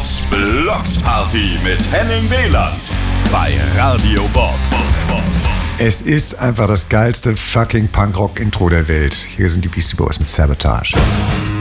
Blocks Party mit Henning Wieland bei Radio Bob. Es ist einfach das geilste fucking Punkrock-Intro der Welt. Hier sind die Beastie Boys mit Sabotage.